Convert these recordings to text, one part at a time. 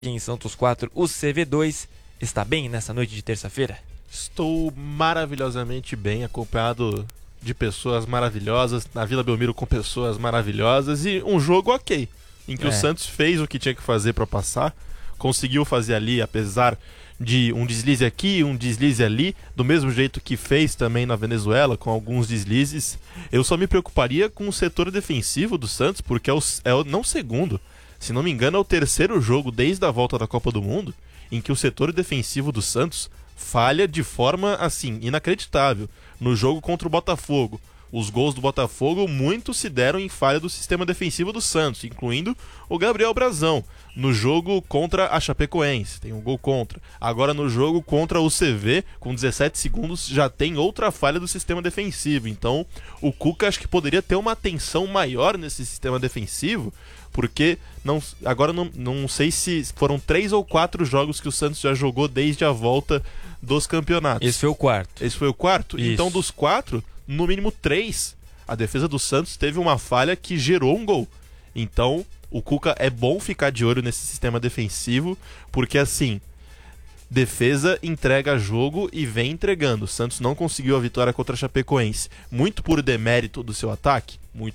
em Santos 4, o CV2. Está bem nessa noite de terça-feira? Estou maravilhosamente bem, acompanhado de pessoas maravilhosas, na Vila Belmiro com pessoas maravilhosas e um jogo ok, em que o Santos fez o que tinha que fazer para passar, conseguiu fazer ali, apesar de um deslize aqui, um deslize ali, do mesmo jeito que fez também na Venezuela, com alguns deslizes. Eu só me preocuparia com o setor defensivo do Santos, porque não o segundo, se não me engano é o terceiro jogo desde a volta da Copa do Mundo, em que o setor defensivo do Santos falha de forma, assim, inacreditável. No jogo contra o Botafogo, os gols do Botafogo muito se deram em falha do sistema defensivo do Santos, incluindo o Gabriel Brazão. No jogo contra a Chapecoense, tem um gol contra. Agora no jogo contra o CV, com 17 segundos, já tem outra falha do sistema defensivo. Então o Cuca acho que poderia ter uma atenção maior nesse sistema defensivo, porque agora não sei se foram 3 ou 4 jogos que o Santos já jogou desde a volta dos campeonatos. Esse foi o quarto. Esse foi o quarto? Isso. Então dos 4, no mínimo 3, a defesa do Santos teve uma falha que gerou um gol. Então o Cuca é bom ficar de olho nesse sistema defensivo, porque assim, defesa entrega jogo e vem entregando. O Santos não conseguiu a vitória contra a Chapecoense, muito por demérito do seu ataque,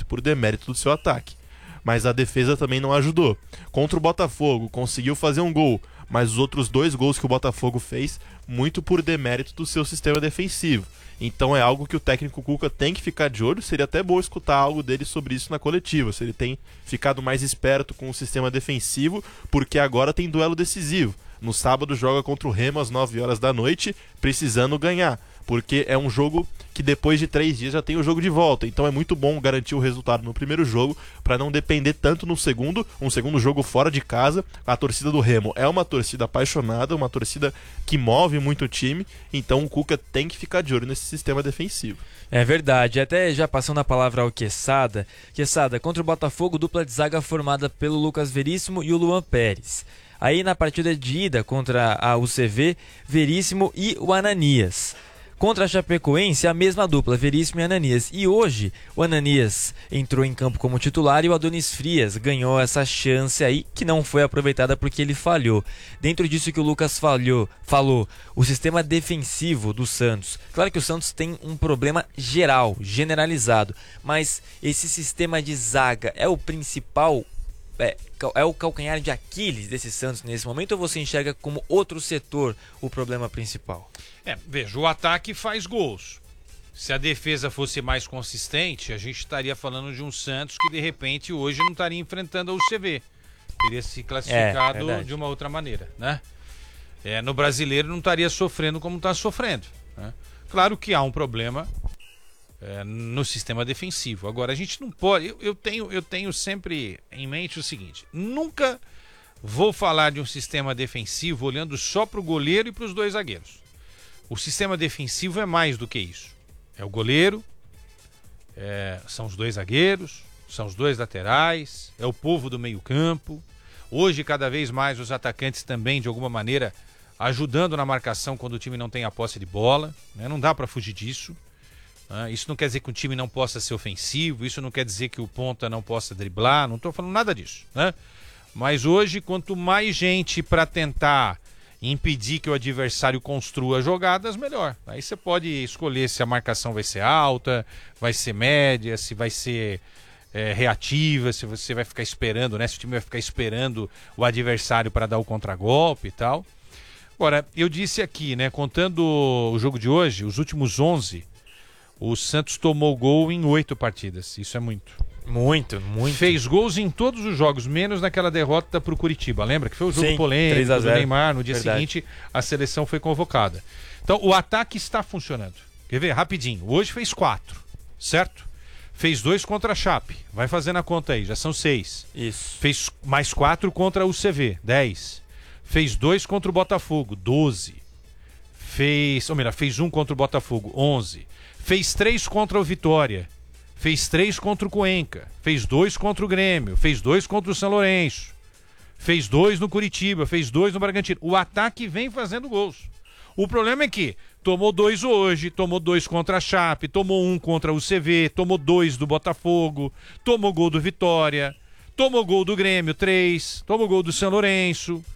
mas a defesa também não ajudou. Contra o Botafogo, conseguiu fazer um gol, mas os outros 2 gols que o Botafogo fez, muito por demérito do seu sistema defensivo. Então é algo que o técnico Cuca tem que ficar de olho. Seria até bom escutar algo dele sobre isso na coletiva, se ele tem ficado mais esperto com o sistema defensivo, porque agora tem duelo decisivo. No sábado joga contra o Remo às 9 horas da noite, precisando ganhar, porque é um jogo que depois de 3 dias já tem o jogo de volta. Então é muito bom garantir o resultado no primeiro jogo, para não depender tanto no segundo, um segundo jogo fora de casa. A torcida do Remo é uma torcida apaixonada, uma torcida que move muito o time, então o Cuca tem que ficar de olho nesse sistema defensivo. É verdade, até já passando a palavra ao Quesada. Quesada, contra o Botafogo, dupla de zaga formada pelo Lucas Veríssimo e o Luan Pérez. Aí na partida de ida contra a UCV, Veríssimo e o Ananias. Contra a Chapecoense, a mesma dupla, Veríssimo e Ananias. E hoje, o Ananias entrou em campo como titular e o Adonis Frias ganhou essa chance aí, que não foi aproveitada porque ele falhou. Dentro disso que o Lucas falou, o sistema defensivo do Santos. Claro que o Santos tem um problema geral, generalizado, mas esse sistema de zaga é o principal, é o calcanhar de Aquiles desse Santos nesse momento, ou você enxerga como outro setor o problema principal? Veja, o ataque faz gols. Se a defesa fosse mais consistente, a gente estaria falando de um Santos que de repente hoje não estaria enfrentando a UCV. Teria se classificado de uma outra maneira, né? No Brasileiro não estaria sofrendo como está sofrendo, né? Claro que há um problema no sistema defensivo. Agora, a gente não pode... Eu tenho sempre em mente o seguinte: nunca vou falar de um sistema defensivo olhando só para o goleiro e para os 2 zagueiros. O sistema defensivo é mais do que isso. É o goleiro, são os 2 zagueiros, são os 2 laterais, é o povo do meio-campo. Hoje, cada vez mais, os atacantes também, de alguma maneira, ajudando na marcação quando o time não tem a posse de bola, né? Não dá para fugir disso. Isso não quer dizer que o time não possa ser ofensivo, isso não quer dizer que o ponta não possa driblar, não estou falando nada disso, né? Mas hoje, quanto mais gente para tentar impedir que o adversário construa jogadas, melhor. Aí você pode escolher se a marcação vai ser alta, vai ser média, se vai ser reativa, se você vai ficar esperando, né? Se o time vai ficar esperando o adversário para dar o contragolpe e tal. Agora, eu disse aqui, né? Contando o jogo de hoje, os últimos 11, o Santos tomou gol em 8 partidas. Isso é muito. Muito. Fez gols em todos os jogos, menos naquela derrota para o Curitiba. Lembra que foi o jogo polêmico do Neymar? No dia seguinte, a seleção foi convocada. Então, o ataque está funcionando. Quer ver? Rapidinho. Hoje fez 4, certo? Fez 2 contra a Chape. Vai fazendo a conta aí, já são 6. Isso. Fez mais 4 contra o CV, 10. Fez 2 contra o Botafogo, 12. Fez 1 contra o Botafogo, 11. Fez 3 contra o Vitória. Fez 3 contra o Cuenca, fez 2 contra o Grêmio, fez 2 contra o São Lourenço, fez 2 no Curitiba, fez 2 no Bragantino. O ataque vem fazendo gols. O problema é que tomou 2 hoje, tomou 2 contra a Chape, tomou 1 contra o CV, tomou 2 do Botafogo, tomou gol do Vitória, tomou gol do Grêmio, 3, tomou gol do São Lourenço.